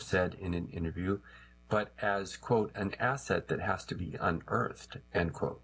said in an interview, but as, quote, an asset that has to be unearthed, end quote.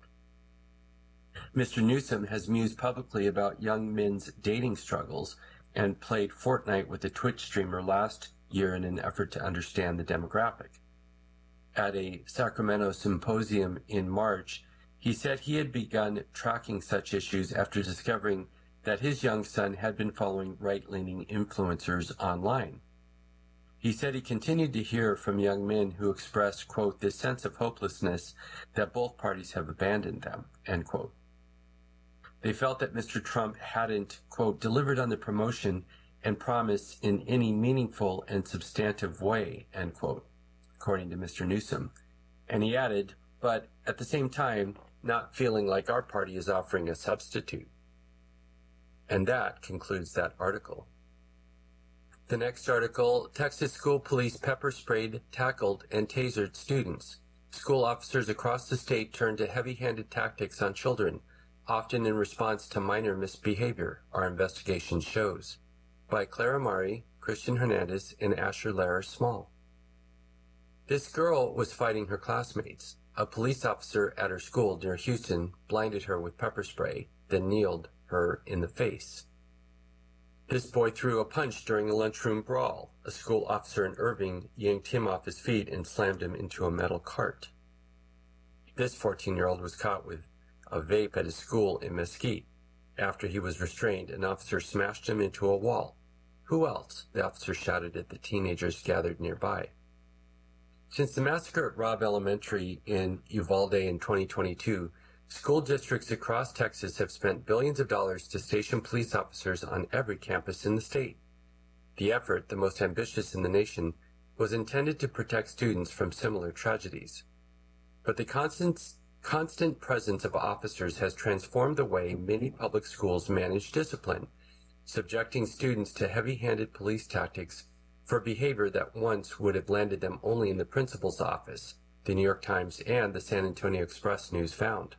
Mr. Newsom has mused publicly about young men's dating struggles and played Fortnite with a Twitch streamer last year in an effort to understand the demographic. At a Sacramento symposium in March, he said he had begun tracking such issues after discovering that his young son had been following right-leaning influencers online. He said he continued to hear from young men who expressed, quote, this sense of hopelessness that both parties have abandoned them, end quote. They felt that Mr. Trump hadn't, quote, delivered on the promotion and promise in any meaningful and substantive way, end quote, according to Mr. Newsom. And he added, but at the same time, not feeling like our party is offering a substitute. And that concludes that article. The next article, Texas school police pepper sprayed, tackled, and tasered students. School officers across the state turned to heavy-handed tactics on children, often in response to minor misbehavior, our investigation shows. By Clara Mari, Christian Hernandez, and Asher Lehrer Small. This girl was fighting her classmates. A police officer at her school near Houston blinded her with pepper spray, then kneeled her in the face. This boy threw a punch during a lunchroom brawl. A school officer in Irving yanked him off his feet and slammed him into a metal cart. This 14-year-old was caught with a vape at his school in Mesquite. After he was restrained, an officer smashed him into a wall. Who else? The officer shouted at the teenagers gathered nearby. Since the massacre at Robb Elementary in Uvalde in 2022, school districts across Texas have spent billions of dollars to station police officers on every campus in the state. The effort, the most ambitious in the nation, was intended to protect students from similar tragedies. But the constant presence of officers has transformed the way many public schools manage discipline, subjecting students to heavy-handed police tactics for behavior that once would have landed them only in the principal's office, the New York Times and the San Antonio Express News found.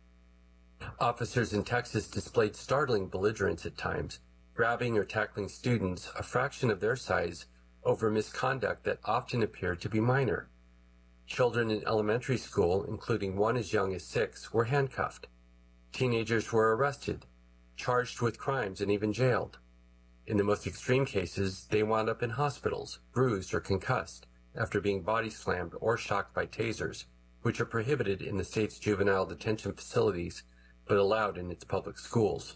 Officers in Texas displayed startling belligerence at times, grabbing or tackling students a fraction of their size over misconduct that often appeared to be minor. Children in elementary school, including one as young as 6, were handcuffed. Teenagers were arrested, charged with crimes, and even jailed. In the most extreme cases, they wound up in hospitals, bruised or concussed, after being body slammed or shocked by tasers, which are prohibited in the state's juvenile detention facilities, but allowed in its public schools.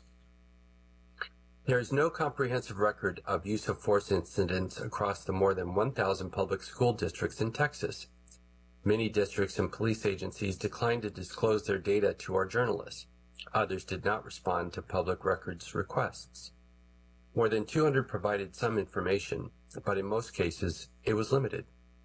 There is no comprehensive record of use of force incidents across the more than 1,000 public school districts in Texas. Many districts and police agencies declined to disclose their data to our journalists. Others did not respond to public records requests. More than 200 provided some information, but in most cases, it was limited.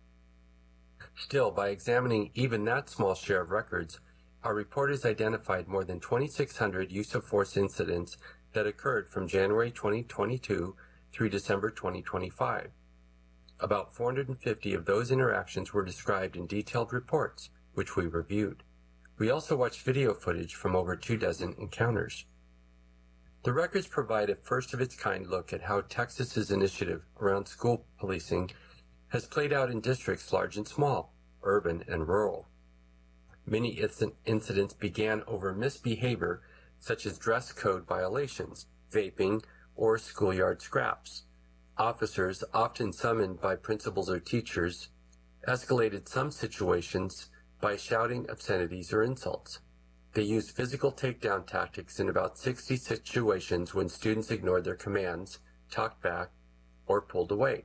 Still, by examining even that small share of records, our reporters identified more than 2,600 use of force incidents that occurred from January 2022 through December 2025. About 450 of those interactions were described in detailed reports, which we reviewed. We also watched video footage from over 24 encounters. The records provide a first-of-its-kind look at how Texas's initiative around school policing has played out in districts large and small, urban and rural. Many incidents began over misbehavior, such as dress code violations, vaping, or schoolyard scraps. Officers, often summoned by principals or teachers, escalated some situations by shouting obscenities or insults. They used physical takedown tactics in about 60 situations when students ignored their commands, talked back, or pulled away.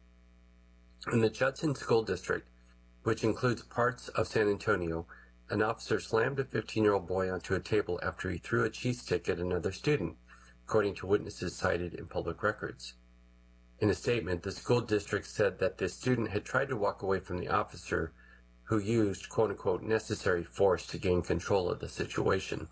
In the Judson School District, which includes parts of San Antonio, an officer slammed a 15-year-old boy onto a table after he threw a cheese stick at another student, according to witnesses cited in public records. In a statement, the school district said that the student had tried to walk away from the officer, who used quote-unquote necessary force to gain control of the situation.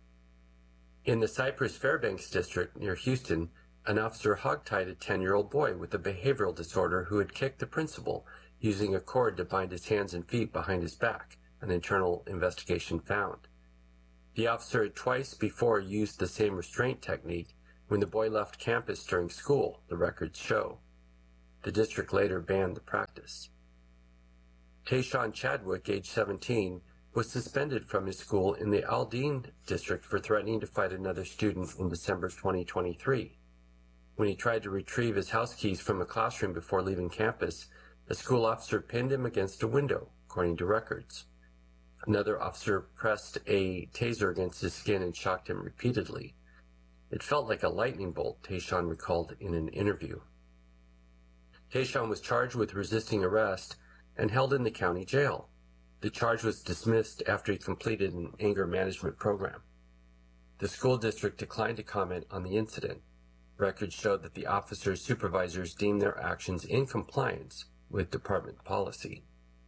In the Cypress Fairbanks district near Houston, an officer hogtied a 10-year-old boy with a behavioral disorder who had kicked the principal, using a cord to bind his hands and feet behind his back, an internal investigation found. The officer had twice before used the same restraint technique when the boy left campus during school, the records show. The district later banned the practice. Tayshaun Chadwick, age 17, was suspended from his school in the Aldine district for threatening to fight another student in December 2023. When he tried to retrieve his house keys from a classroom before leaving campus, a school officer pinned him against a window, according to records. Another officer pressed a taser against his skin and shocked him repeatedly. It felt like a lightning bolt, Tayshaun recalled in an interview. Tayshaun was charged with resisting arrest and held in the county jail. The charge was dismissed after he completed an anger management program. The school district declined to comment on the incident. Records showed that the officer's supervisors deemed their actions in compliance with department policy.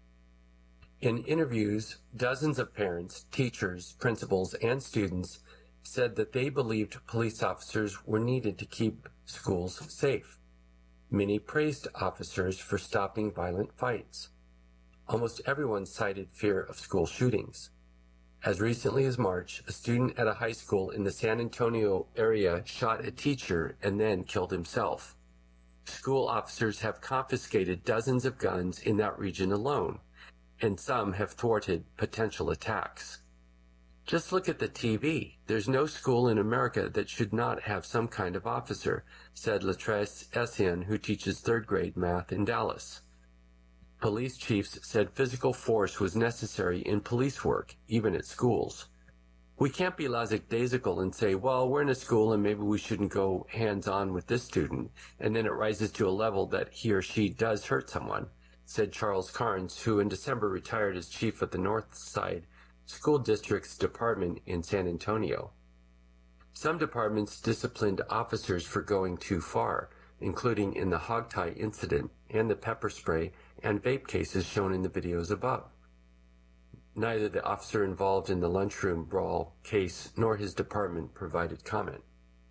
In interviews, dozens of parents, teachers, principals, and students said that they believed police officers were needed to keep schools safe. Many praised officers for stopping violent fights. Almost everyone cited fear of school shootings. As recently as March, a student at a high school in the San Antonio area shot a teacher and then killed himself. School officers have confiscated dozens of guns in that region alone, and some have thwarted potential attacks. Just look at the TV. There's no school in America that should not have some kind of officer, said Latrece Etienne, who teaches third grade math in Dallas. Police chiefs said physical force was necessary in police work, even at schools. We can't be lackadaisical and say, well, we're in a school and maybe we shouldn't go hands-on with this student, and then it rises to a level that he or she does hurt someone, said Charles Carnes, who in December retired as chief of the North Side School District's department in San Antonio. Some departments disciplined officers for going too far, including in the hogtie incident and the pepper spray and vape cases shown in the videos above. Neither the officer involved in the lunchroom brawl case nor his department provided comment.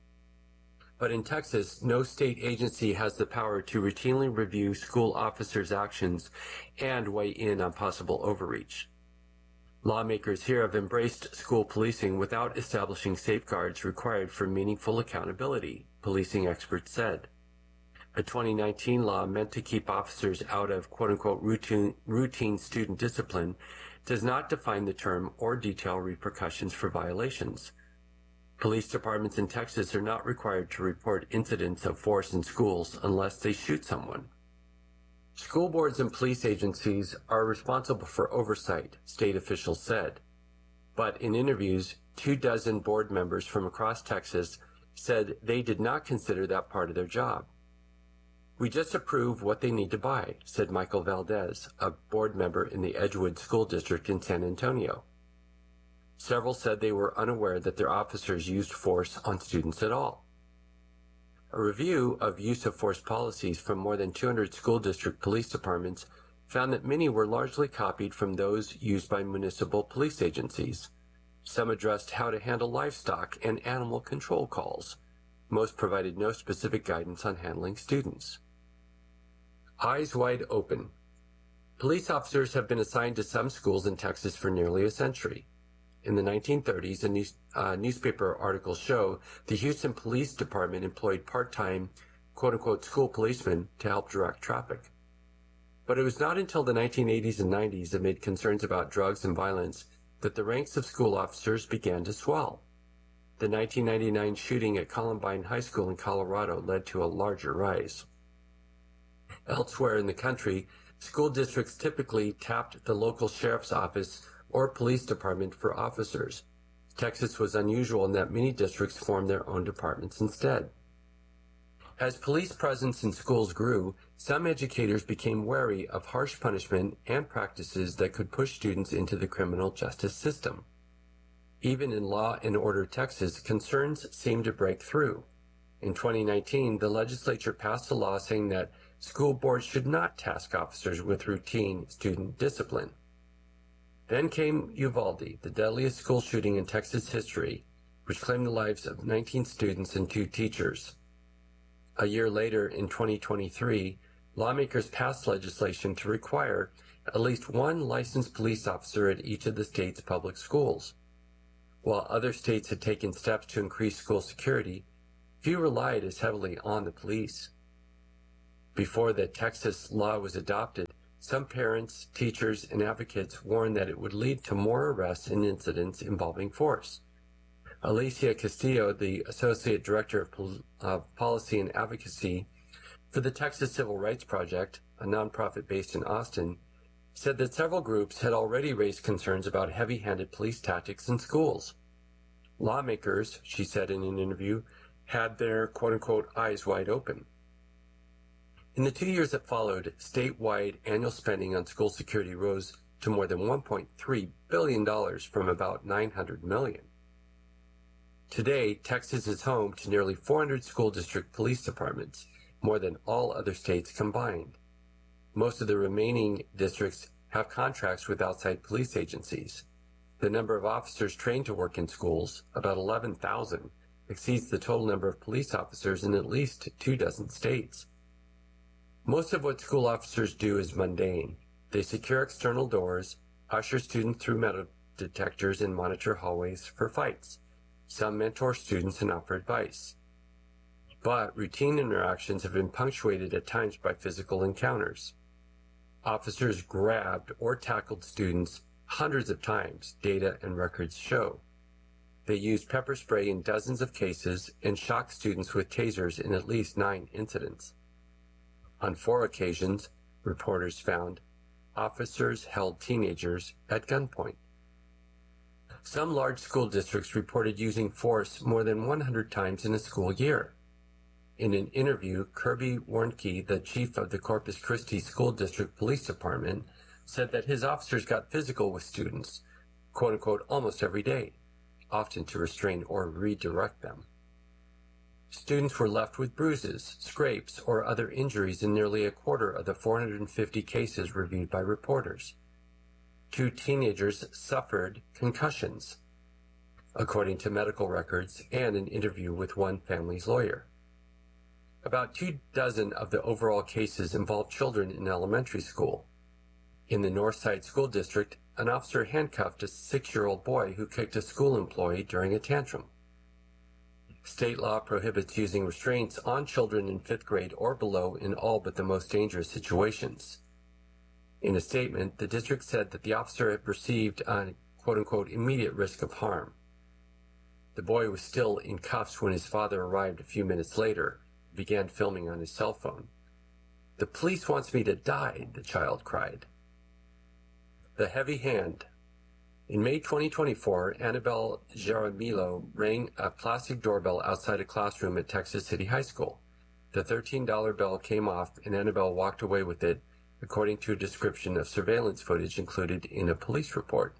But in Texas, no state agency has the power to routinely review school officers' actions and weigh in on possible overreach. Lawmakers here have embraced school policing without establishing safeguards required for meaningful accountability, policing experts said. A 2019 law meant to keep officers out of quote-unquote routine student discipline does not define the term or detail repercussions for violations. Police departments in Texas are not required to report incidents of force in schools unless they shoot someone. School boards and police agencies are responsible for oversight, state officials said. But in interviews, 24 board members from across Texas said they did not consider that part of their job. We just approve what they need to buy, said Michael Valdez, a board member in the Edgewood School District in San Antonio. Several said they were unaware that their officers used force on students at all. A review of use of force policies from more than 200 school district police departments found that many were largely copied from those used by municipal police agencies. Some addressed how to handle livestock and animal control calls. Most provided no specific guidance on handling students. Eyes wide open. Police officers have been assigned to some schools in Texas for nearly a century. In the 1930s, newspaper articles show the Houston Police Department employed part-time, quote-unquote, school policemen to help direct traffic. But it was not until the 1980s and 90s, amid concerns about drugs and violence, that the ranks of school officers began to swell. The 1999 shooting at Columbine High School in Colorado led to a larger rise. Elsewhere in the country, school districts typically tapped the local sheriff's office or police department for officers. Texas was unusual in that many districts formed their own departments instead. As police presence in schools grew, some educators became wary of harsh punishment and practices that could push students into the criminal justice system. Even in Law and Order Texas, concerns seemed to break through. In 2019, the legislature passed a law saying that school boards should not task officers with routine student discipline. Then came Uvalde, the deadliest school shooting in Texas history, which claimed the lives of 19 students and 2 teachers. A year later, in 2023, lawmakers passed legislation to require at least one licensed police officer at each of the state's public schools. While other states had taken steps to increase school security, few relied as heavily on the police. Before the Texas law was adopted, some parents, teachers, and advocates warned that it would lead to more arrests and incidents involving force. Alicia Castillo, the Associate Director of Policy and Advocacy for the Texas Civil Rights Project, a nonprofit based in Austin, said that several groups had already raised concerns about heavy-handed police tactics in schools. Lawmakers, she said in an interview, had their quote-unquote eyes wide open. In the 2 years that followed, statewide annual spending on school security rose to more than $1.3 billion from about $900 million. Today, Texas is home to nearly 400 school district police departments, more than all other states combined. Most of the remaining districts have contracts with outside police agencies. The number of officers trained to work in schools, about 11,000, exceeds the total number of police officers in at least 24 states. Most of what school officers do is mundane. They secure external doors, usher students through metal detectors, and monitor hallways for fights. Some mentor students and offer advice. But routine interactions have been punctuated at times by physical encounters. Officers grabbed or tackled students hundreds of times, data and records show. They used pepper spray in dozens of cases and shocked students with tasers in at least 9 incidents. On 4 occasions, reporters found, officers held teenagers at gunpoint. Some large school districts reported using force more than 100 times in a school year. In an interview, Kirby Warnke, the chief of the Corpus Christi School District Police Department, said that his officers got physical with students, quote-unquote, almost every day, often to restrain or redirect them. Students were left with bruises, scrapes, or other injuries in nearly a quarter of the 450 cases reviewed by reporters. 2 teenagers suffered concussions, according to medical records and an interview with one family's lawyer. About 24 of the overall cases involved children in elementary school. In the Northside School District, an officer handcuffed a 6-year-old boy who kicked a school employee during a tantrum. State law prohibits using restraints on children in 5th grade or below in all but the most dangerous situations. In a statement, the district said that the officer had perceived a quote-unquote immediate risk of harm. The boy was still in cuffs when his father arrived a few minutes later and began filming on his cell phone. "The police wants me to die," the child cried. The heavy hand. In May 2024, Annabelle Jaramillo rang a plastic doorbell outside a classroom at Texas City High School. The $13 bell came off and Annabelle walked away with it, according to a description of surveillance footage included in a police report.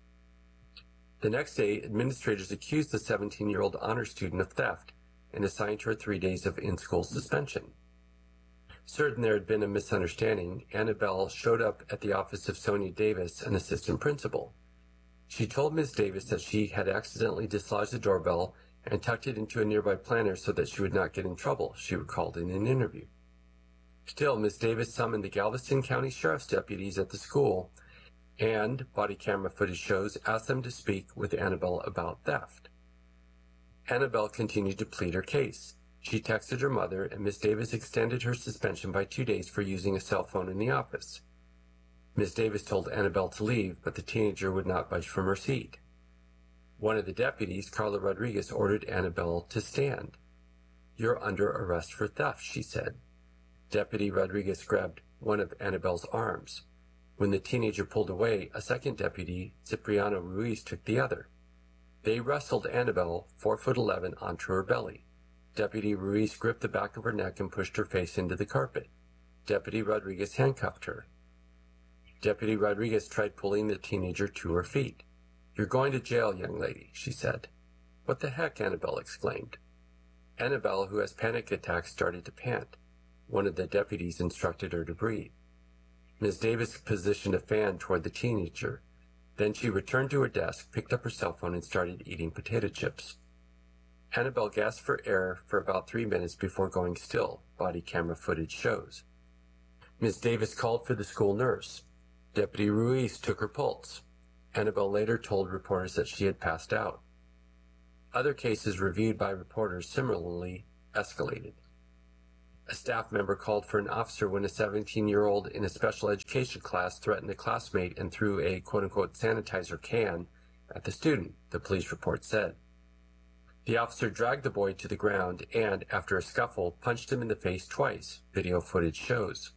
The next day, administrators accused the 17-year-old honor student of theft and assigned her 3 days of in-school suspension. Certain there had been a misunderstanding, Annabelle showed up at the office of Sonia Davis, an assistant principal. She told Ms. Davis that she had accidentally dislodged the doorbell and tucked it into a nearby planter so that she would not get in trouble, she recalled in an interview. Still, Ms. Davis summoned the Galveston County Sheriff's deputies at the school and, body camera footage shows, asked them to speak with Annabelle about theft. Annabelle continued to plead her case. She texted her mother, and Ms. Davis extended her suspension by 2 days for using a cell phone in the office. Ms. Davis told Annabelle to leave, but the teenager would not budge from her seat. One of the deputies, Carla Rodriguez, ordered Annabelle to stand. "You're under arrest for theft," she said. Deputy Rodriguez grabbed one of Annabelle's arms. When the teenager pulled away, a second deputy, Cipriano Ruiz, took the other. They wrestled Annabelle, 4'11", onto her belly. Deputy Ruiz gripped the back of her neck and pushed her face into the carpet. Deputy Rodriguez handcuffed her. Deputy Rodriguez tried pulling the teenager to her feet. "You're going to jail, young lady," she said. "What the heck?" Annabelle exclaimed. Annabelle, who has panic attacks, started to pant. One of the deputies instructed her to breathe. Ms. Davis positioned a fan toward the teenager. Then she returned to her desk, picked up her cell phone, and started eating potato chips. Annabelle gasped for air for about 3 minutes before going still, body camera footage shows. Ms. Davis called for the school nurse. Deputy Ruiz took her pulse. Annabelle later told reporters that she had passed out. Other cases reviewed by reporters similarly escalated. A staff member called for an officer when a 17-year-old in a special education class threatened a classmate and threw a quote-unquote sanitizer can at the student, the police report said. The officer dragged the boy to the ground and, after a scuffle, punched him in the face twice, video footage shows.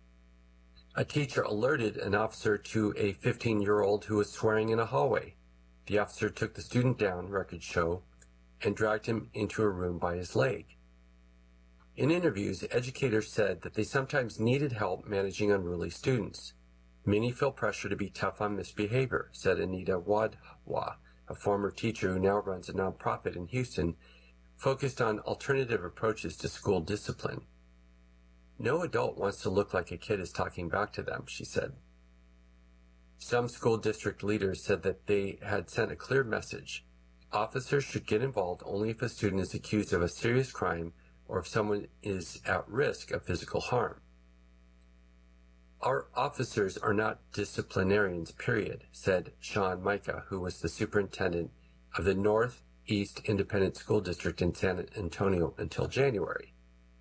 A teacher alerted an officer to a 15-year-old who was swearing in a hallway. The officer took the student down, records show, and dragged him into a room by his leg. In interviews, educators said that they sometimes needed help managing unruly students. Many feel pressure to be tough on misbehavior, said Anita Wadhwa, a former teacher who now runs a nonprofit in Houston focused on alternative approaches to school discipline. No adult wants to look like a kid is talking back to them, she said. Some school district leaders said that they had sent a clear message. Officers should get involved only if a student is accused of a serious crime or if someone is at risk of physical harm. Our officers are not disciplinarians, period, said Sean Micah, who was the superintendent of the Northeast Independent School District in San Antonio until January.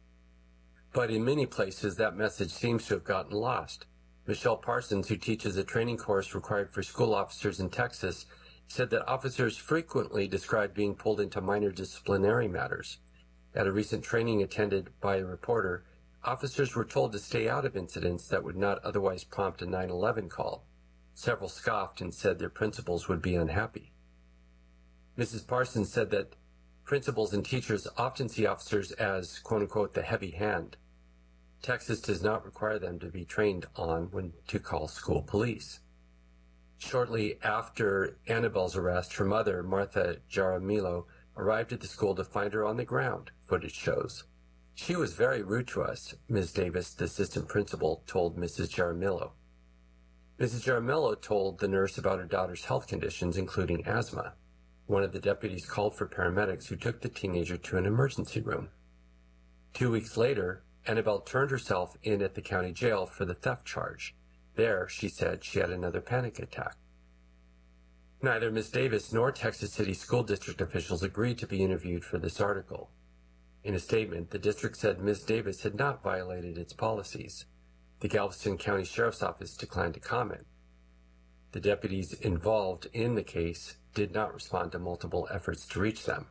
But in many places, that message seems to have gotten lost. Michelle Parsons, who teaches a training course required for school officers in Texas, said that officers frequently describe being pulled into minor disciplinary matters. At a recent training attended by a reporter, officers were told to stay out of incidents that would not otherwise prompt a 911 call. Several scoffed and said their principals would be unhappy. Mrs. Parsons said that principals and teachers often see officers as, quote-unquote, the heavy hand. Texas does not require them to be trained on when to call school police. Shortly after Annabelle's arrest, her mother, Martha Jaramillo, arrived at the school to find her on the ground, footage shows. She was very rude to us, Ms. Davis, the assistant principal, told Mrs. Jaramillo. Mrs. Jaramillo told the nurse about her daughter's health conditions, including asthma. One of the deputies called for paramedics who took the teenager to an emergency room. 2 weeks later, Annabelle turned herself in at the county jail for the theft charge. There, she said, she had another panic attack. Neither Ms. Davis nor Texas City School District officials agreed to be interviewed for this article. In a statement, the district said Ms. Davis had not violated its policies. The Galveston County Sheriff's Office declined to comment. The deputies involved in the case did not respond to multiple efforts to reach them.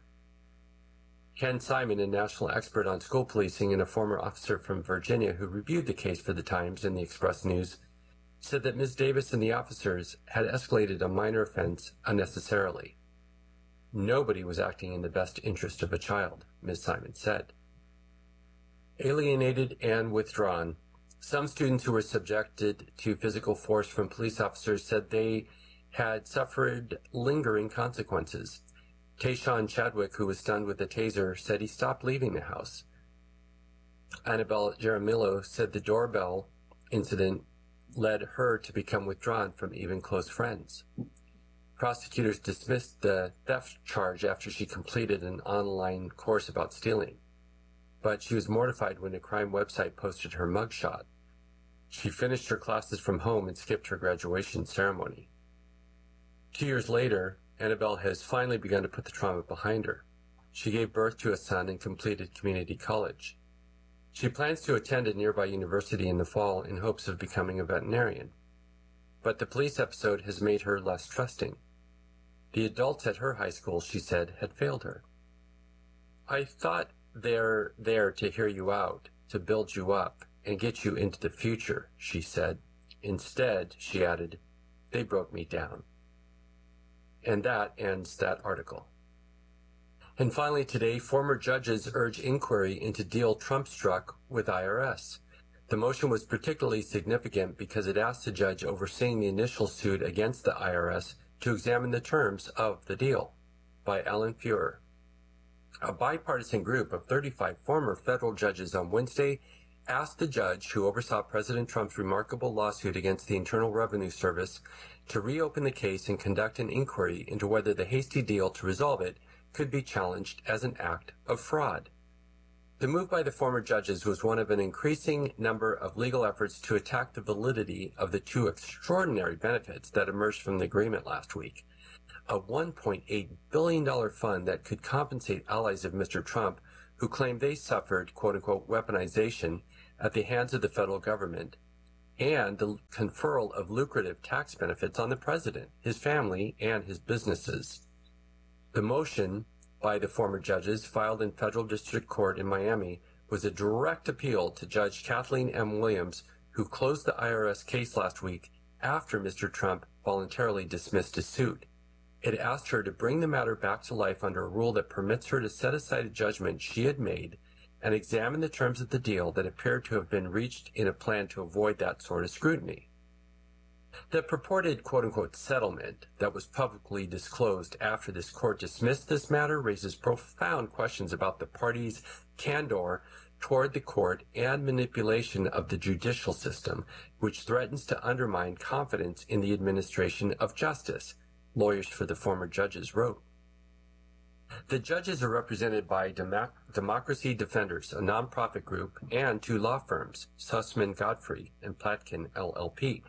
Ken Simon, a national expert on school policing and a former officer from Virginia who reviewed the case for the Times and the Express News, said that Ms. Davis and the officers had escalated a minor offense unnecessarily. Nobody was acting in the best interest of a child, Ms. Simon said. Alienated and withdrawn, some students who were subjected to physical force from police officers said they had suffered lingering consequences. Tayshawn Chadwick, who was stunned with a taser, said he stopped leaving the house. Annabelle Jaramillo said the doorbell incident led her to become withdrawn from even close friends. Prosecutors dismissed the theft charge after she completed an online course about stealing, but she was mortified when a crime website posted her mugshot. She finished her classes from home and skipped her graduation ceremony. 2 years later, Annabelle has finally begun to put the trauma behind her. She gave birth to a son and completed community college. She plans to attend a nearby university in the fall in hopes of becoming a veterinarian. But the police episode has made her less trusting. The adults at her high school, she said, had failed her. I thought they're there to hear you out, to build you up, and get you into the future, she said. Instead, she added, they broke me down. And that ends that article. And finally today, former judges urge inquiry into deal Trump struck with IRS. The motion was particularly significant because it asked the judge overseeing the initial suit against the IRS to examine the terms of the deal. By Alan Feuer. A bipartisan group of 35 former federal judges on Wednesday asked the judge who oversaw President Trump's remarkable lawsuit against the Internal Revenue Service to reopen the case and conduct an inquiry into whether the hasty deal to resolve it could be challenged as an act of fraud. The move by the former judges was one of an increasing number of legal efforts to attack the validity of the two extraordinary benefits that emerged from the agreement last week. A $1.8 billion fund that could compensate allies of Mr. Trump who claimed they suffered, quote-unquote, weaponization at the hands of the federal government and the conferral of lucrative tax benefits on the president, his family, and his businesses. The motion by the former judges filed in federal district court in Miami was a direct appeal to Judge Kathleen M. Williams, who closed the IRS case last week after Mr. Trump voluntarily dismissed his suit. It asked her to bring the matter back to life under a rule that permits her to set aside a judgment she had made and examine the terms of the deal that appeared to have been reached in a plan to avoid that sort of scrutiny. The purported quote-unquote settlement that was publicly disclosed after this court dismissed this matter raises profound questions about the parties' candor toward the court and manipulation of the judicial system, which threatens to undermine confidence in the administration of justice, lawyers for the former judges wrote. The judges are represented by Democracy Defenders, a nonprofit group, and two law firms, Sussman Godfrey and Platkin LLP.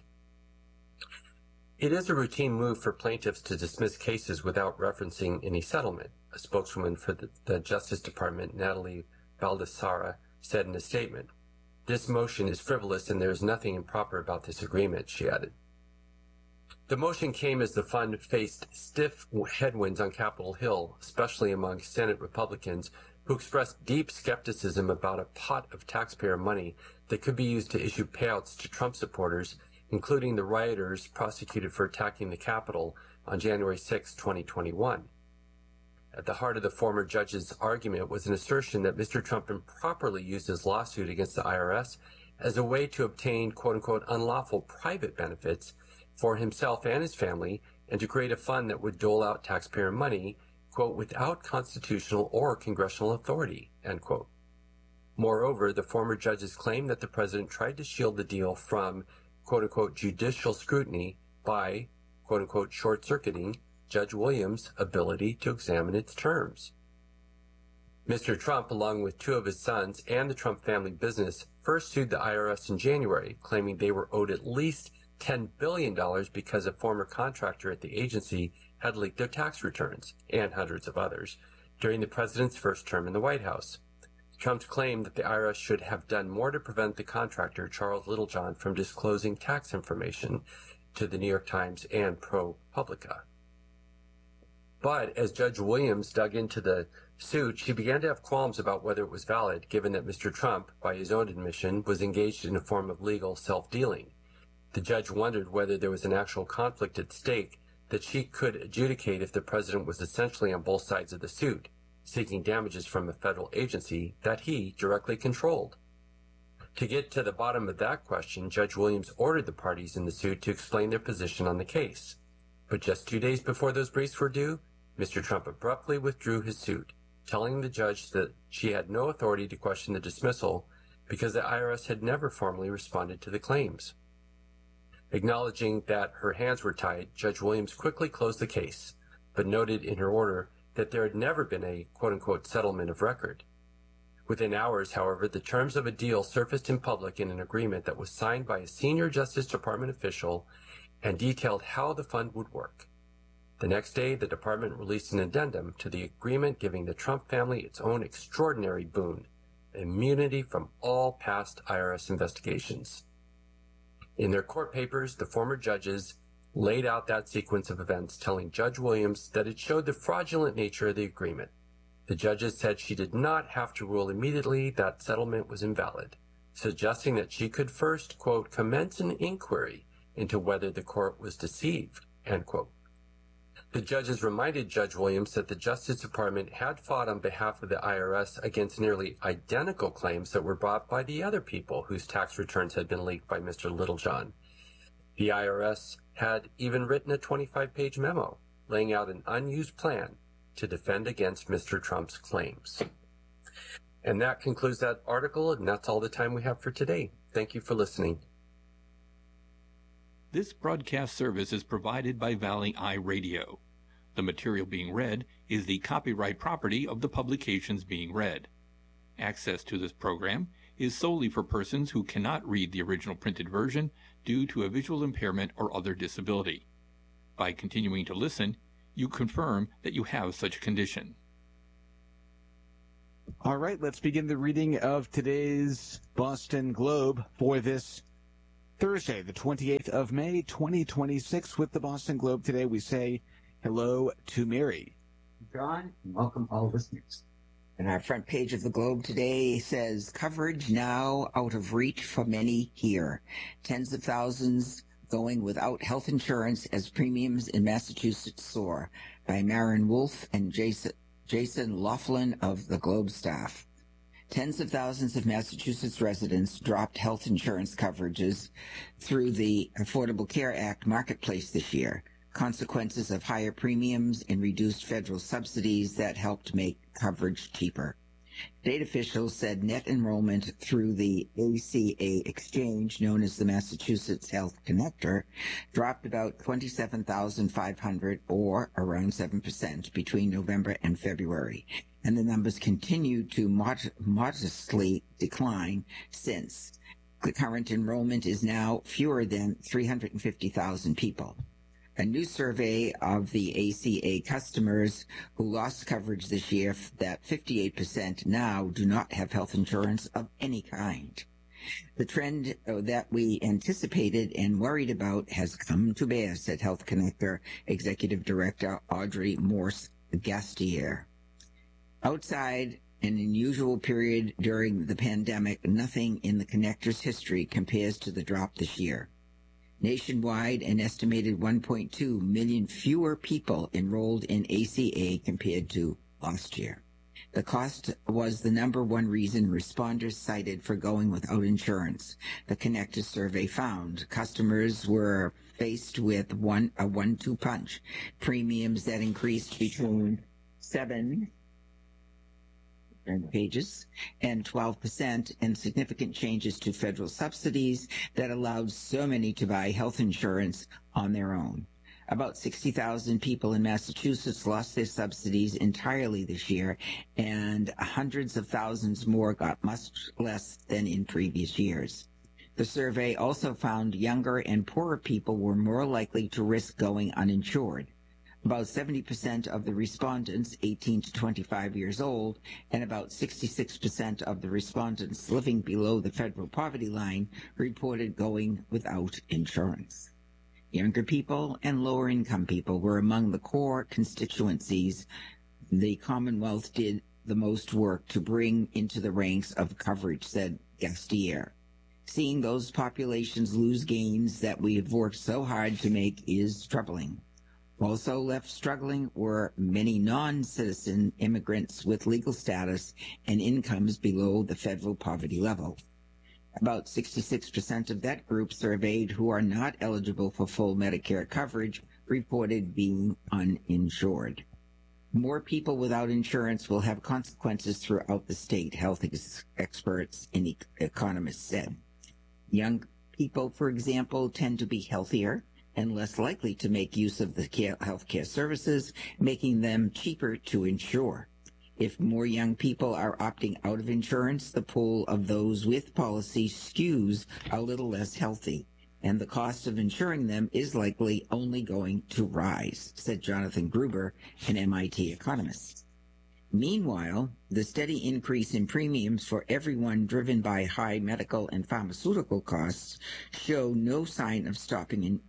It is a routine move for plaintiffs to dismiss cases without referencing any settlement, a spokeswoman for the Justice Department, Natalie Baldassara, said in a statement. This motion is frivolous and there is nothing improper about this agreement, she added. The motion came as the fund faced stiff headwinds on Capitol Hill, especially among Senate Republicans, who expressed deep skepticism about a pot of taxpayer money that could be used to issue payouts to Trump supporters, including the rioters prosecuted for attacking the Capitol on January 6, 2021. At the heart of the former judge's argument was an assertion that Mr. Trump improperly used his lawsuit against the IRS as a way to obtain, quote-unquote, unlawful private benefits for himself and his family, and to create a fund that would dole out taxpayer money, quote, without constitutional or congressional authority, end quote. Moreover, the former judges claimed that the president tried to shield the deal from, quote-unquote, judicial scrutiny by, quote-unquote, short-circuiting Judge Williams' ability to examine its terms. Mr. Trump, along with two of his sons and the Trump family business, first sued the IRS in January, claiming they were owed at least $10 billion because a former contractor at the agency had leaked their tax returns, and hundreds of others, during the president's first term in the White House. Trump claimed that the IRS should have done more to prevent the contractor, Charles Littlejohn, from disclosing tax information to the New York Times and ProPublica. But as Judge Williams dug into the suit, she began to have qualms about whether it was valid, given that Mr. Trump, by his own admission, was engaged in a form of legal self-dealing. The judge wondered whether there was an actual conflict at stake that she could adjudicate if the president was essentially on both sides of the suit, seeking damages from a federal agency that he directly controlled. To get to the bottom of that question, Judge Williams ordered the parties in the suit to explain their position on the case. But just 2 days before those briefs were due, Mr. Trump abruptly withdrew his suit, telling the judge that she had no authority to question the dismissal because the IRS had never formally responded to the claims. Acknowledging that her hands were tied, Judge Williams quickly closed the case, but noted in her order that there had never been a quote-unquote settlement of record. Within hours, however, the terms of a deal surfaced in public in an agreement that was signed by a senior Justice Department official and detailed how the fund would work. The next day, the department released an addendum to the agreement giving the Trump family its own extraordinary boon, immunity from all past IRS investigations. In their court papers, the former judges laid out that sequence of events, telling Judge Williams that it showed the fraudulent nature of the agreement. The judges said she did not have to rule immediately that settlement was invalid, suggesting that she could first, quote, commence an inquiry into whether the court was deceived, end quote. The judges reminded Judge Williams that the Justice Department had fought on behalf of the IRS against nearly identical claims that were brought by the other people whose tax returns had been leaked by Mr. Littlejohn. The IRS had even written a 25-page memo laying out an unused plan to defend against Mr. Trump's claims. And that concludes that article, and that's all the time we have for today. Thank you for listening. This broadcast service is provided by Valley Eye Radio. The material being read is the copyright property of the publications being read. Access to this program is solely for persons who cannot read the original printed version due to a visual impairment or other disability. By continuing to listen, you confirm that you have such a condition. All right, let's begin the reading of today's Boston Globe for this Thursday, the 28th of May, 2026. With the Boston Globe today, we say hello to Mary. John, and welcome all listeners. And our front page of the Globe today says, coverage now out of reach for many here. Tens of thousands going without health insurance as premiums in Massachusetts soar, by Maren Wolf and Jason Laughlin of the Globe staff. Tens of thousands of Massachusetts residents dropped health insurance coverages through the Affordable Care Act marketplace this year. Consequences of higher premiums and reduced federal subsidies that helped make coverage cheaper. State officials said net enrollment through the ACA exchange, known as the Massachusetts Health Connector, dropped about 27,500, or around 7%, between November and February, and the numbers continued to modestly decline since. The current enrollment is now fewer than 350,000 people. A new survey of the ACA customers who lost coverage this year that 58% now do not have health insurance of any kind. The trend that we anticipated and worried about has come to bear, said Health Connector Executive Director Audrey Morse Gastier. Outside an unusual period during the pandemic, nothing in the Connector's history compares to the drop this year. Nationwide, an estimated 1.2 million fewer people enrolled in ACA compared to last year. The cost was the number one reason responders cited for going without insurance. The Connector survey found customers were faced with a 1-2 punch. Premiums that increased between 7 pages and 12%, and significant changes to federal subsidies that allowed so many to buy health insurance on their own. About 60,000 people in Massachusetts lost their subsidies entirely this year, and hundreds of thousands more got much less than in previous years. The survey also found younger and poorer people were more likely to risk going uninsured. About 70% of the respondents 18 to 25 years old and about 66% of the respondents living below the federal poverty line reported going without insurance. Younger people and lower income people were among the core constituencies the Commonwealth did the most work to bring into the ranks of coverage, said Gastier. Seeing those populations lose gains that we have worked so hard to make is troubling. Also left struggling were many non-citizen immigrants with legal status and incomes below the federal poverty level. About 66% of that group surveyed, who are not eligible for full Medicare coverage, reported being uninsured. More people without insurance will have consequences throughout the state, health experts and economists said. Young people, for example, tend to be healthier and less likely to make use of the healthcare services, making them cheaper to insure. If more young people are opting out of insurance, the pool of those with policy skews a little less healthy, and the cost of insuring them is likely only going to rise, said Jonathan Gruber, an MIT economist. Meanwhile, the steady increase in premiums for everyone driven by high medical and pharmaceutical costs show no sign of stopping.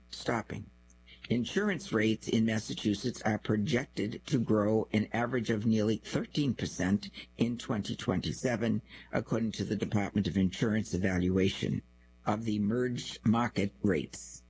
Insurance rates in Massachusetts are projected to grow an average of nearly 13% in 2027, according to the Department of Insurance evaluation of the merged market rates.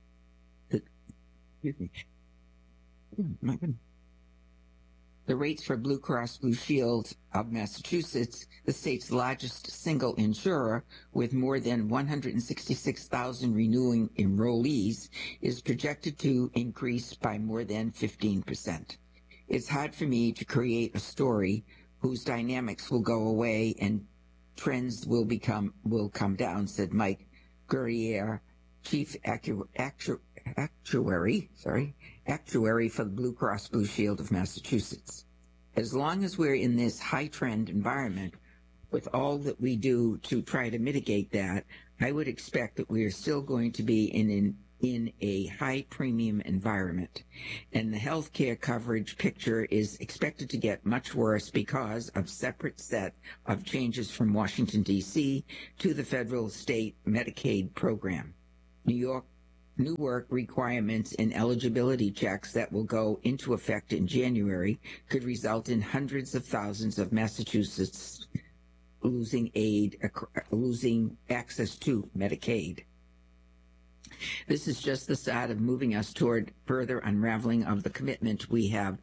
The rates for Blue Cross Blue Shield of Massachusetts, the state's largest single insurer with more than 166,000 renewing enrollees, is projected to increase by more than 15%. It's hard for me to create a story whose dynamics will go away and trends will come down, said Mike Guerriere, chief actuary for the Blue Cross Blue Shield of Massachusetts. As long as we're in this high trend environment, with all that we do to try to mitigate that, I would expect that we are still going to be in a high-premium environment, and the health care coverage picture is expected to get much worse because of separate set of changes from Washington, D.C. to the federal state Medicaid program. New work requirements and eligibility checks that will go into effect in January could result in hundreds of thousands of Massachusetts losing access to Medicaid. This is just the start of moving us toward further unraveling of the commitment we have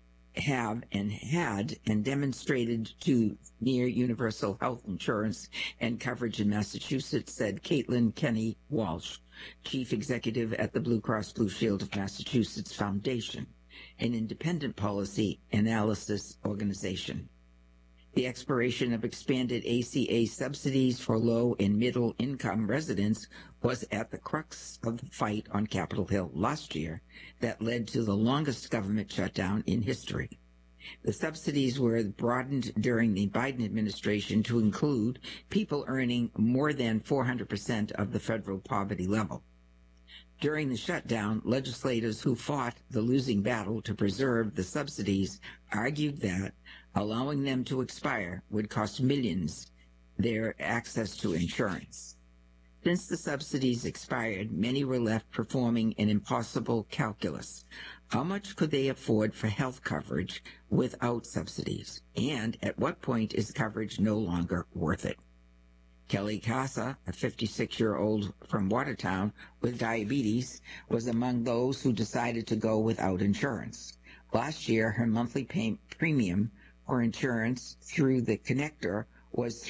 and had and demonstrated to near universal health insurance and coverage in Massachusetts, said Caitlin Kenny Walsh, Chief Executive at the Blue Cross Blue Shield of Massachusetts Foundation, an independent policy analysis organization. The expiration of expanded ACA subsidies for low and middle income residents was at the crux of the fight on Capitol Hill last year that led to the longest government shutdown in history. The subsidies were broadened during the Biden administration to include people earning more than 400% of the federal poverty level. During the shutdown, legislators who fought the losing battle to preserve the subsidies argued that allowing them to expire would cost millions their access to insurance. Since the subsidies expired, many were left performing an impossible calculus. How much could they afford for health coverage without subsidies? And at what point is coverage no longer worth it? Kelly Casa, a 56-year-old from Watertown with diabetes, was among those who decided to go without insurance. Last year, her monthly premium for insurance through the connector was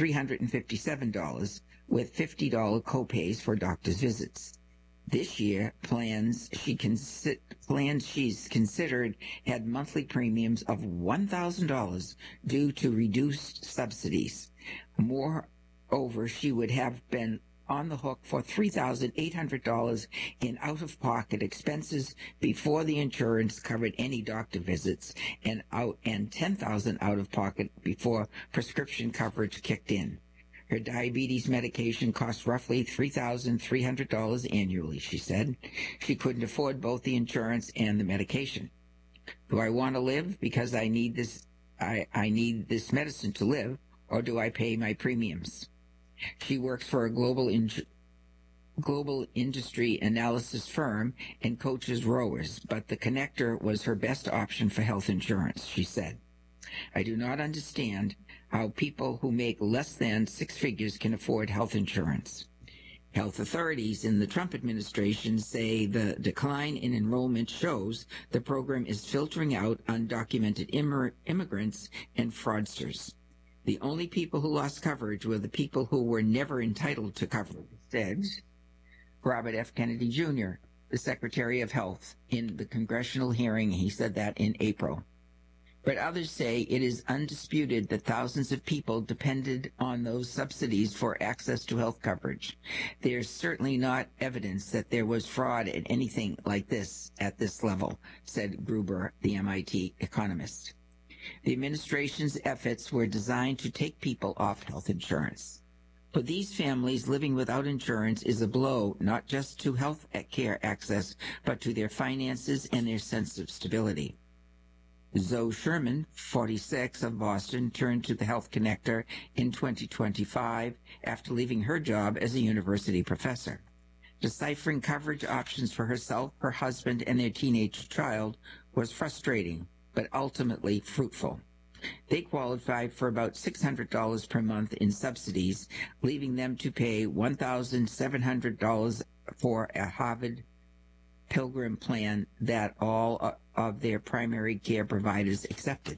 $357, with $50 copays for doctor's visits. This year, plans she's considered had monthly premiums of $1,000 due to reduced subsidies. Moreover, she would have been on the hook for $3,800 in out-of-pocket expenses before the insurance covered any doctor visits, and $10,000 out-of-pocket before prescription coverage kicked in. Her diabetes medication costs roughly $3,300 annually, she said. She couldn't afford both the insurance and the medication. Do I want to live because I need this medicine to live, or do I pay my premiums? She works for a global industry analysis firm and coaches rowers, but the connector was her best option for health insurance, she said. I do not understand how people who make less than six figures can afford health insurance. Health authorities in the Trump administration say the decline in enrollment shows the program is filtering out undocumented immigrants and fraudsters. The only people who lost coverage were the people who were never entitled to coverage, said Robert F. Kennedy Jr., the Secretary of Health. In the congressional hearing, he said that in April. But others say it is undisputed that thousands of people depended on those subsidies for access to health coverage. There's certainly not evidence that there was fraud at anything like this at this level, said Gruber, the MIT economist. The administration's efforts were designed to take people off health insurance. For these families, living without insurance is a blow not just to health care access, but to their finances and their sense of stability. Zoe Sherman, 46, of Boston, turned to the Health Connector in 2025 after leaving her job as a university professor. Deciphering coverage options for herself, her husband, and their teenage child was frustrating, but ultimately fruitful. They qualified for about $600 per month in subsidies, leaving them to pay $1,700 for a Harvard Pilgrim plan that all of their primary care providers accepted.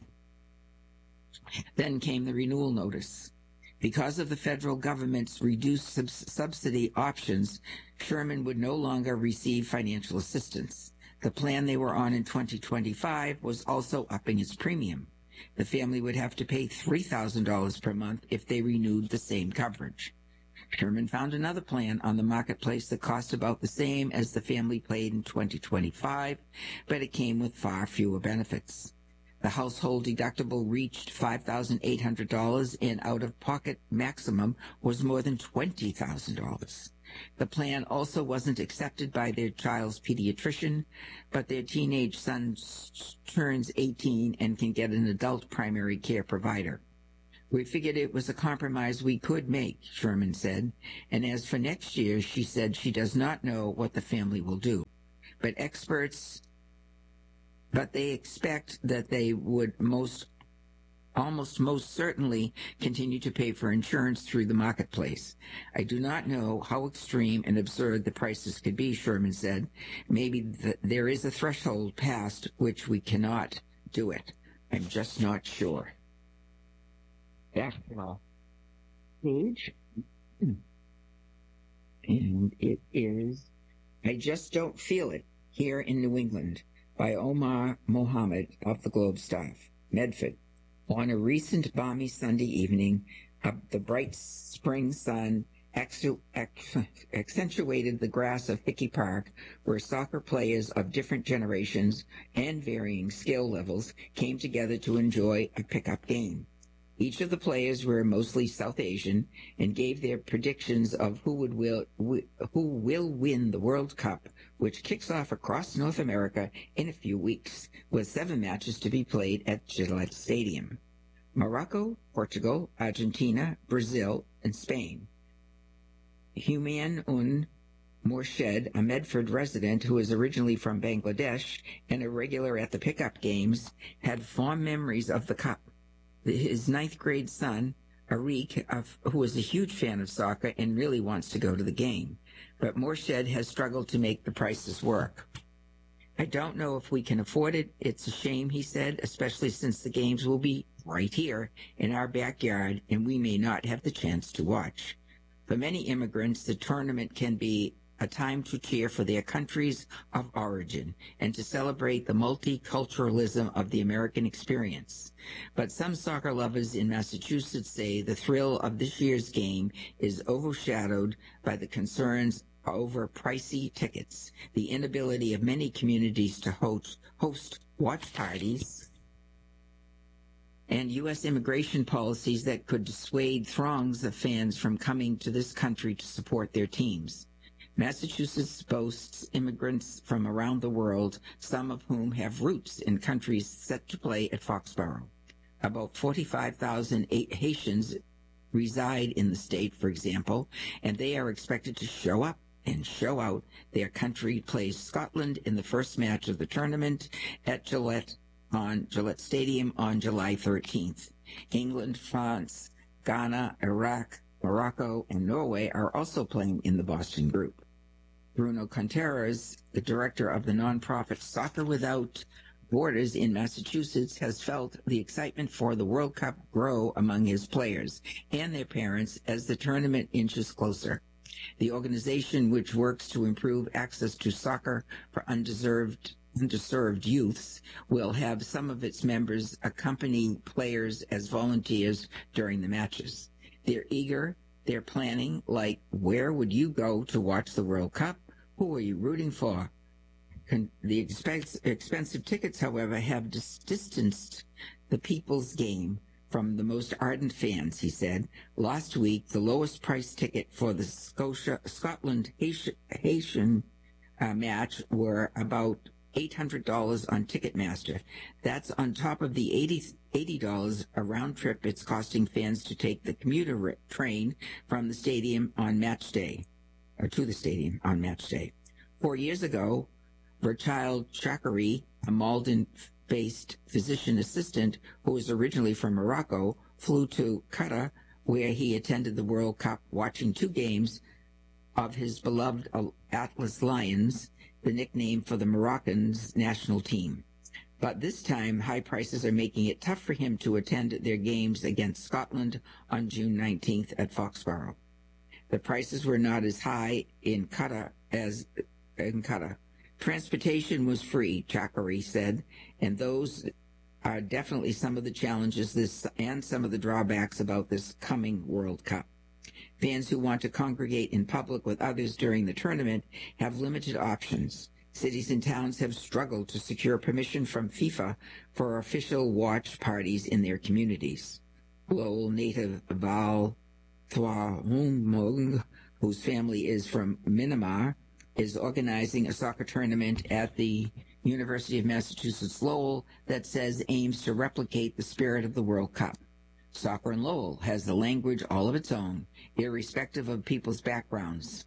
Then came the renewal notice. Because of the federal government's reduced subsidy options, Sherman would no longer receive financial assistance. The plan they were on in 2025 was also upping its premium. The family would have to pay $3,000 per month if they renewed the same coverage. Sherman found another plan on the marketplace that cost about the same as the family paid in 2025, but it came with far fewer benefits. The household deductible reached $5,800 and out-of-pocket maximum was more than $20,000. The plan also wasn't accepted by their child's pediatrician, but their teenage son turns 18 and can get an adult primary care provider. We figured it was a compromise we could make, Sherman said. And as for next year, she said she does not know what the family will do. But they expect that they would almost most certainly continue to pay for insurance through the marketplace. I do not know how extreme and absurd the prices could be, Sherman said. Maybe there is a threshold past which we cannot do it. I'm just not sure. Basketball page. And it is I Just Don't Feel It Here in New England by Omar Mohammed of the Globe staff, Medford. On a recent balmy Sunday evening, the bright spring sun accentuated the grass of Hickey Park, where soccer players of different generations and varying skill levels came together to enjoy a pickup game. Each of the players were mostly South Asian and gave their predictions of who will win the World Cup, which kicks off across North America in a few weeks, with 7 matches to be played at Gillette Stadium. Morocco, Portugal, Argentina, Brazil, and Spain. Humayun Morshed, a Medford resident who is originally from Bangladesh and a regular at the pickup games, had fond memories of the Cup. His 9th grade son, Arik, who is a huge fan of soccer and really wants to go to the game, but Morshed has struggled to make the prices work. I don't know if we can afford it. It's a shame, he said, especially since the games will be right here in our backyard and we may not have the chance to watch. For many immigrants, the tournament can be a time to cheer for their countries of origin and to celebrate the multiculturalism of the American experience. But some soccer lovers in Massachusetts say the thrill of this year's game is overshadowed by the concerns over pricey tickets, the inability of many communities to host watch parties, and U.S. immigration policies that could dissuade throngs of fans from coming to this country to support their teams. Massachusetts boasts immigrants from around the world, some of whom have roots in countries set to play at Foxborough. About 45,000 Haitians reside in the state, for example, and they are expected to show up and show out. Their country plays Scotland in the first match of the tournament at Gillette Stadium on July 13th. England, France, Ghana, Iraq, Morocco, and Norway are also playing in the Boston group. Bruno Contreras, the director of the nonprofit Soccer Without Borders in Massachusetts, has felt the excitement for the World Cup grow among his players and their parents as the tournament inches closer. The organization, which works to improve access to soccer for underserved youths, will have some of its members accompany players as volunteers during the matches. They're eager, they're planning, like, where would you go to watch the World Cup? Who are you rooting for? The expensive tickets, however, have distanced the people's game from the most ardent fans, he said. Last week, the lowest price ticket for the Scotland-Haitian match were about $800 on Ticketmaster. That's on top of the $80 a round trip it's costing fans to take the commuter train from the stadium on match day, or to the stadium on match day. 4 years ago, Berchild Chakri, a Malden-based physician assistant who is originally from Morocco, flew to Qatar, where he attended the World Cup, watching 2 games of his beloved Atlas Lions, the nickname for the Moroccans' national team. But this time, high prices are making it tough for him to attend their games against Scotland on June 19th at Foxborough. The prices were not as high in Qatar as in Qatar. Transportation was free, Chakri said, and those are definitely some of the challenges and some of the drawbacks about this coming World Cup. Fans who want to congregate in public with others during the tournament have limited options. Cities and towns have struggled to secure permission from FIFA for official watch parties in their communities. Lowell native Val Thwahumung, whose family is from Myanmar, is organizing a soccer tournament at the University of Massachusetts Lowell that says aims to replicate the spirit of the World Cup. Soccer in Lowell has the language all of its own, irrespective of people's backgrounds.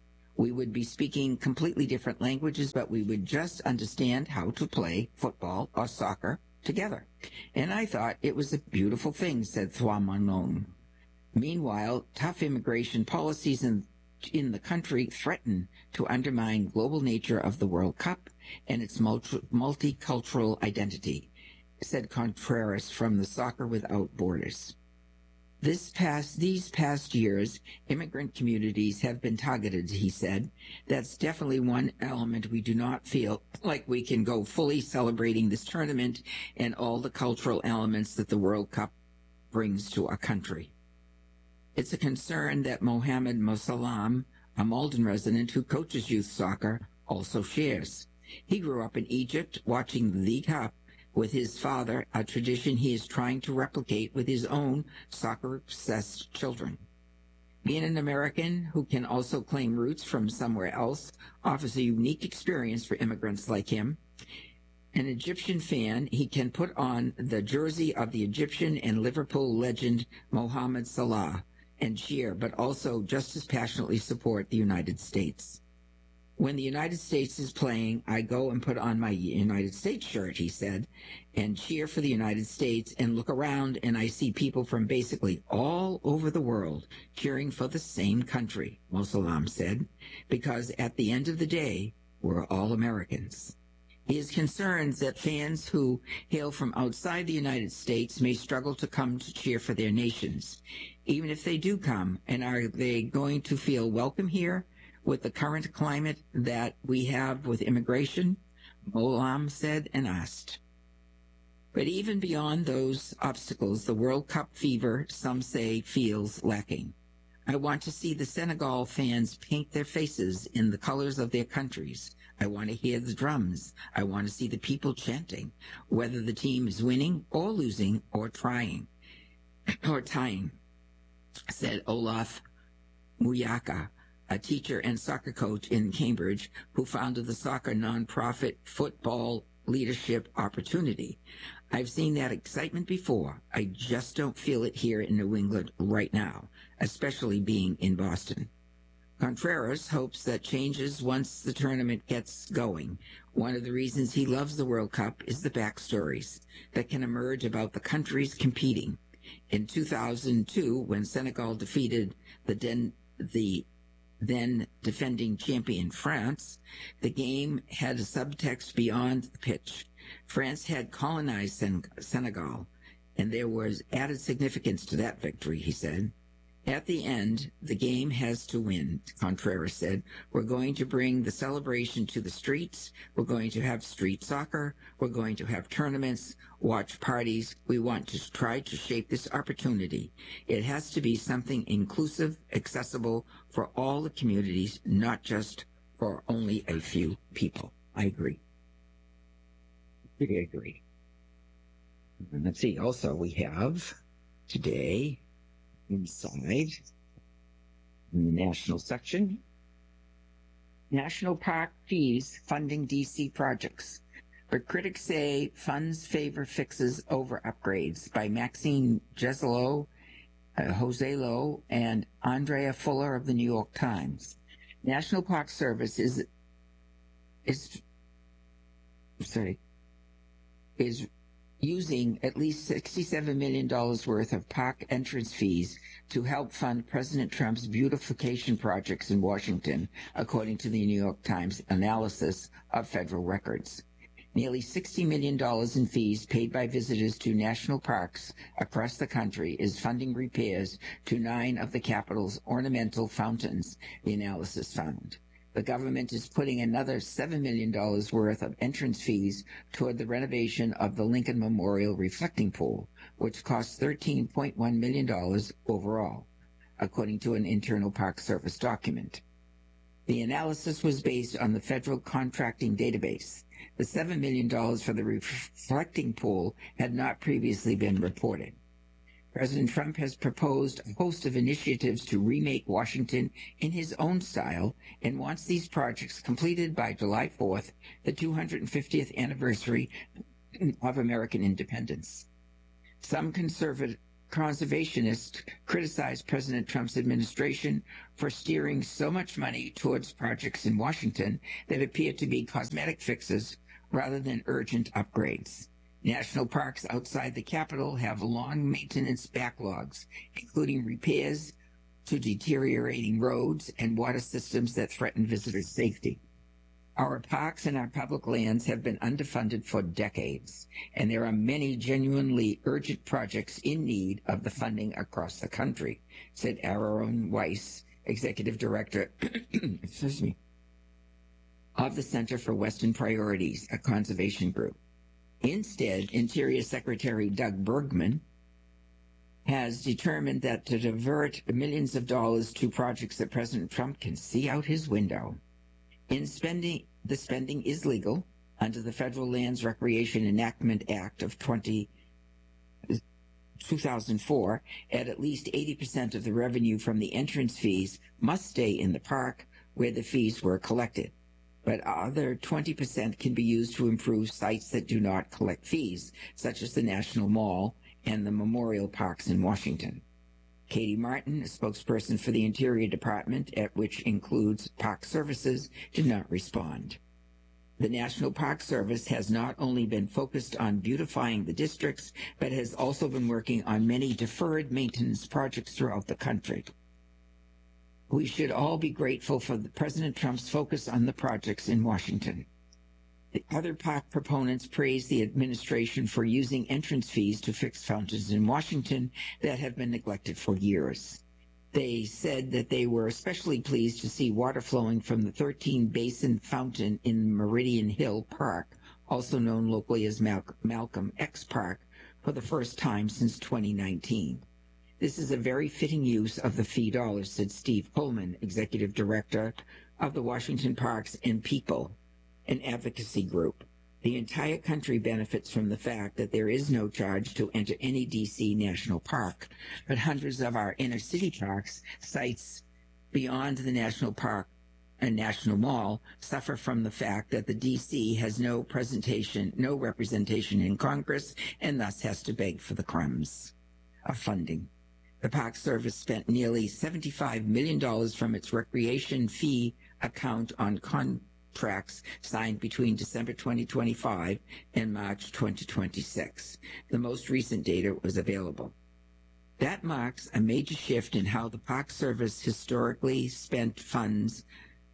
We would be speaking completely different languages, but we would just understand how to play football or soccer together. And I thought it was a beautiful thing, said Thwamanon. Meanwhile, tough immigration policies in the country threaten to undermine global nature of the World Cup and its multicultural identity, said Contreras from the Soccer Without Borders. These past years, immigrant communities have been targeted, he said. That's definitely one element we do not feel like we can go fully celebrating this tournament and all the cultural elements that the World Cup brings to our country. It's a concern that Mohammed Mosalam, a Malden resident who coaches youth soccer, also shares. He grew up in Egypt watching the Cup with his father, a tradition he is trying to replicate with his own soccer-obsessed children. Being an American who can also claim roots from somewhere else offers a unique experience for immigrants like him. An Egyptian fan, he can put on the jersey of the Egyptian and Liverpool legend Mohamed Salah and cheer, but also just as passionately support the United States. When the United States is playing, I go and put on my United States shirt, he said, and cheer for the United States and look around and I see people from basically all over the world cheering for the same country, Mosalam said, because at the end of the day, we're all Americans. He is concerned that fans who hail from outside the United States may struggle to come to cheer for their nations. Even if they do come, and are they going to feel welcome here with the current climate that we have with immigration? Mosalam said and asked. But even beyond those obstacles, the World Cup fever, some say, feels lacking. I want to see the Senegal fans paint their faces in the colors of their countries. I want to hear the drums. I want to see the people chanting, whether the team is winning or losing or trying or tying, said Olaf Muyaka, a teacher and soccer coach in Cambridge who founded the soccer nonprofit Football Leadership Opportunity. I've seen that excitement before. I just don't feel it here in New England right now, especially being in Boston. Contreras hopes that changes once the tournament gets going. One of the reasons he loves the World Cup is the backstories that can emerge about the countries competing. In 2002, when Senegal defeated the then defending champion France, the game had a subtext beyond the pitch. France had colonized Senegal, and there was added significance to that victory, he said. At the end, the game has to win, Contreras said. We're going to bring the celebration to the streets. We're going to have street soccer. We're going to have tournaments, watch parties. We want to try to shape this opportunity. It has to be something inclusive, accessible for all the communities, not just for only a few people. I agree. I agree. And let's see. Also, we have today inside in the national section, national park fees funding DC projects. But critics say funds favor fixes over upgrades, by Maxine Jezelo, Jose Lowe, and Andrea Fuller of the New York Times. National Park Service is using at least $67 million worth of park entrance fees to help fund President Trump's beautification projects in Washington, according to the New York Times analysis of federal records. Nearly $60 million in fees paid by visitors to national parks across the country is funding repairs to 9 of the capital's ornamental fountains, the analysis found. The government is putting another $7 million worth of entrance fees toward the renovation of the Lincoln Memorial Reflecting Pool, which costs $13.1 million overall, according to an internal Park Service document. The analysis was based on the federal contracting database. The $7 million for the reflecting pool had not previously been reported. President Trump has proposed a host of initiatives to remake Washington in his own style and wants these projects completed by July 4th, the 250th anniversary of American independence. Some conservationists criticize President Trump's administration for steering so much money towards projects in Washington that appear to be cosmetic fixes rather than urgent upgrades. National parks outside the Capitol have long maintenance backlogs, including repairs to deteriorating roads and water systems that threaten visitors' safety. Our parks and our public lands have been underfunded for decades, and there are many genuinely urgent projects in need of the funding across the country, said Aaron Weiss, Executive Director of the Center for Western Priorities, a conservation group. Instead, Interior Secretary Doug Bergman has determined that to divert millions of dollars to projects that President Trump can see out his window. The spending is legal under the Federal Lands Recreation Enactment Act of 2004, at least 80% of the revenue from the entrance fees must stay in the park where the fees were collected. But other 20% can be used to improve sites that do not collect fees, such as the National Mall and the Memorial Parks in Washington. Katie Martin, a spokesperson for the Interior Department, which includes Park Services, did not respond. The National Park Service has not only been focused on beautifying the districts, but has also been working on many deferred maintenance projects throughout the country. We should all be grateful for President Trump's focus on the projects in Washington. The other park proponents praised the administration for using entrance fees to fix fountains in Washington that have been neglected for years. They said that they were especially pleased to see water flowing from the 13-basin fountain in Meridian Hill Park, also known locally as Malcolm X Park, for the first time since 2019. This is a very fitting use of the fee dollars, said Steve Pullman, Executive Director of the Washington Parks and People, an advocacy group. The entire country benefits from the fact that there is no charge to enter any D.C. national park, but hundreds of our inner city parks, sites beyond the national park and National Mall, suffer from the fact that the D.C. has no representation in Congress, and thus has to beg for the crumbs of funding. The Park Service spent nearly $75 million from its recreation fee account on contracts signed between December 2025 and March 2026. The most recent data was available. That marks a major shift in how the Park Service historically spent funds.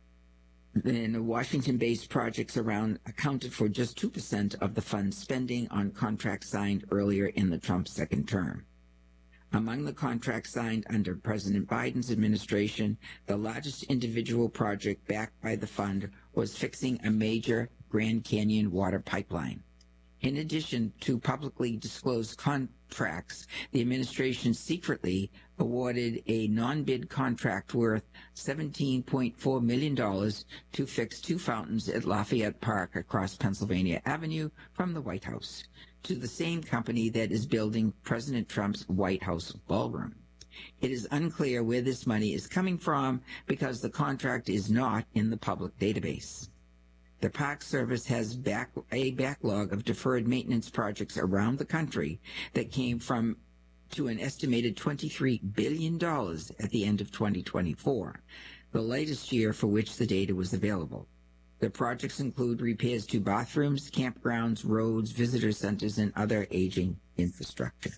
In Washington-based projects accounted for just 2% of the funds spending on contracts signed earlier in the Trump second term. Among the contracts signed under President Biden's administration, the largest individual project backed by the fund was fixing a major Grand Canyon water pipeline. In addition to publicly disclosed contracts, the administration secretly awarded a non-bid contract worth $17.4 million to fix two fountains at Lafayette Park across Pennsylvania Avenue from the White House, to the same company that is building President Trump's White House ballroom. It is unclear where this money is coming from because the contract is not in the public database. The Park Service has a backlog of deferred maintenance projects around the country that came to an estimated $23 billion at the end of 2024, the latest year for which the data was available. The projects include repairs to bathrooms, campgrounds, roads, visitor centers, and other aging infrastructure.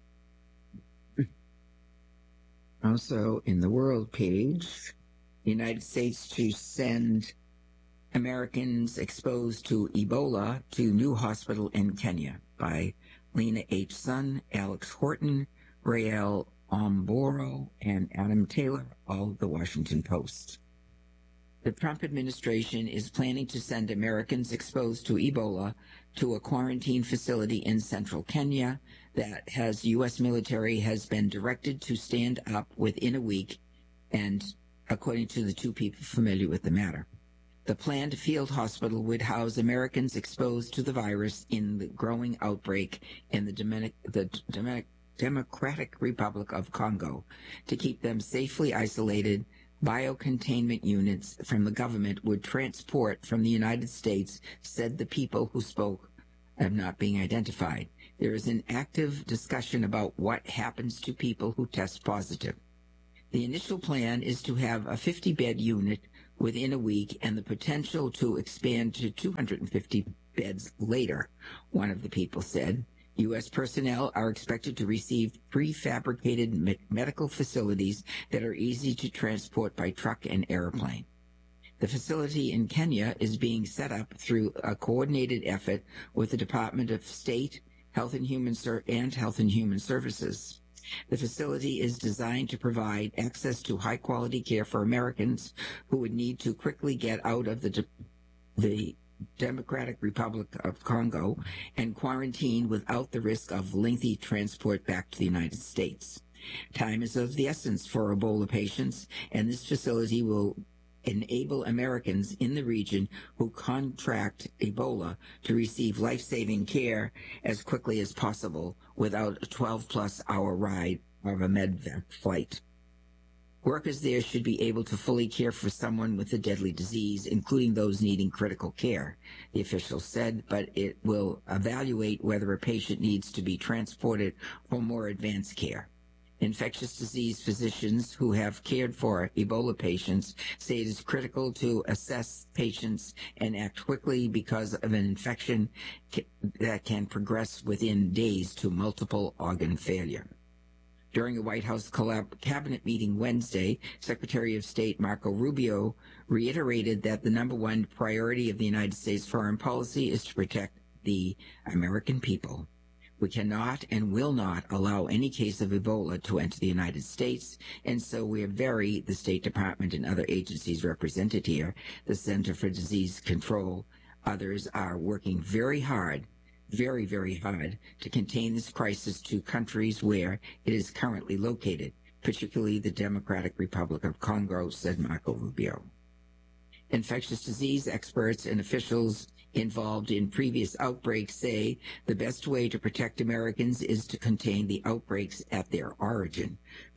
Also, in the world page, the United States to send Americans exposed to Ebola to new hospital in Kenya, by Lena H. Sun, Alex Horton, Rael Omboro, and Adam Taylor, all of the Washington Post. The Trump administration is planning to send Americans exposed to Ebola to a quarantine facility in central Kenya that U.S. military has been directed to stand up within a week, and according to the two people familiar with the matter. The planned field hospital would house Americans exposed to the virus in the growing outbreak in the Democratic Republic of Congo to keep them safely isolated. Biocontainment units from the government would transport from the United States, said the people who spoke of not being identified. There is an active discussion about what happens to people who test positive. The initial plan is to have a 50-bed unit within a week and the potential to expand to 250 beds later, one of the people said. U.S. personnel are expected to receive prefabricated medical facilities that are easy to transport by truck and airplane. The facility in Kenya is being set up through a coordinated effort with the Department of State, Health and Human Services. The facility is designed to provide access to high-quality care for Americans who would need to quickly get out of the Democratic Republic of Congo and quarantine without the risk of lengthy transport back to the United States. Time is of the essence for Ebola patients, and this facility will enable Americans in the region who contract Ebola to receive life-saving care as quickly as possible without a 12-plus hour ride of a medvac flight. Workers there should be able to fully care for someone with a deadly disease, including those needing critical care, the official said, but it will evaluate whether a patient needs to be transported for more advanced care. Infectious disease physicians who have cared for Ebola patients say it is critical to assess patients and act quickly because of an infection that can progress within days to multiple organ failure. During a White House cabinet meeting Wednesday, Secretary of State Marco Rubio reiterated that the number one priority of the United States foreign policy is to protect the American people. We cannot and will not allow any case of Ebola to enter the United States, and so we the State Department and other agencies represented here, the Center for Disease Control, others are working very hard to contain this crisis to countries where it is currently located, particularly the Democratic Republic of Congo, said Marco Rubio. Infectious disease experts and officials involved in previous outbreaks say the best way to protect Americans is to contain the outbreaks at their origin.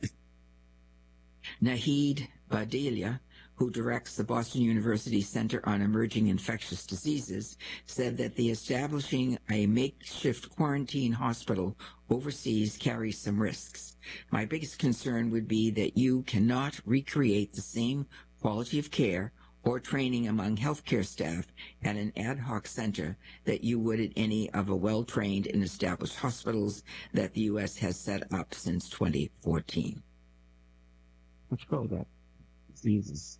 Nahid Badalia, who directs the Boston University Center on Emerging Infectious Diseases, said that the establishing a makeshift quarantine hospital overseas carries some risks. My biggest concern would be that you cannot recreate the same quality of care or training among healthcare staff at an ad hoc center that you would at any of a well-trained and established hospitals that the U.S. has set up since 2014. Let's go that. Diseases.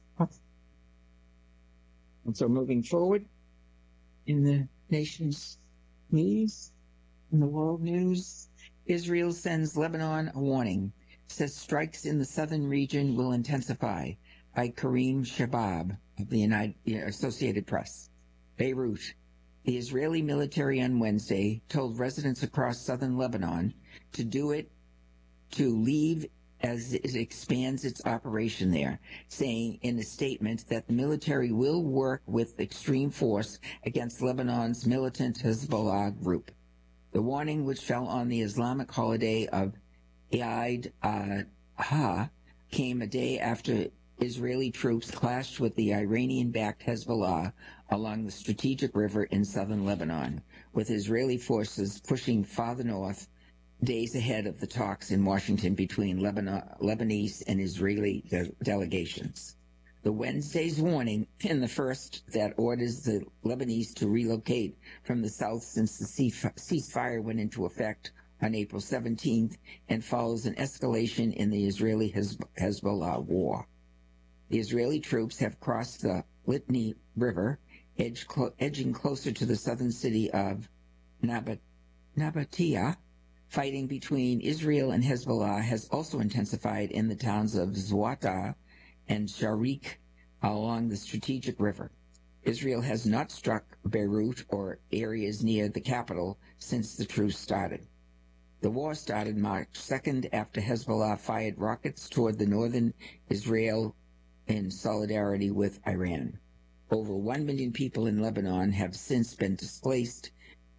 And so moving forward in the nation's news, in the world news, Israel sends Lebanon a warning, says strikes in the southern region will intensify, by Karim Shabab of the Associated Press. Beirut. The Israeli military on Wednesday told residents across southern Lebanon to leave as it expands its operation there, saying in a statement that the military will work with extreme force against Lebanon's militant Hezbollah group. The warning, which fell on the Islamic holiday of Eid al-Adha, came a day after Israeli troops clashed with the Iranian-backed Hezbollah along the strategic river in southern Lebanon, with Israeli forces pushing farther north days ahead of the talks in Washington between Lebanese and Israeli delegations. The Wednesday's warning, and the first that orders the Lebanese to relocate from the south since the ceasefire went into effect on April 17th, and follows an escalation in the Israeli-Hezbollah war. The Israeli troops have crossed the Litani River, edging closer to the southern city of Nabatea. Fighting between Israel and Hezbollah has also intensified in the towns of Zwata and Sharik along the strategic river. Israel has not struck Beirut or areas near the capital since the truce started. The war started March 2nd after Hezbollah fired rockets toward the northern Israel in solidarity with Iran. Over 1 million people in Lebanon have since been displaced,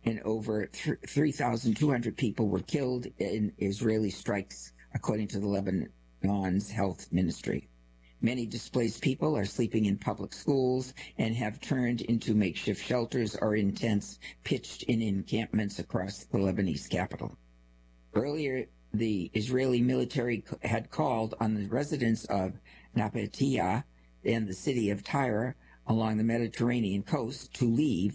and over 3,200 people were killed in Israeli strikes, according to the Lebanon's health ministry. Many displaced people are sleeping in public schools and have turned into makeshift shelters or in tents pitched in encampments across the Lebanese capital. Earlier, the Israeli military had called on the residents of Nabatea and the city of Tyre along the Mediterranean coast to leave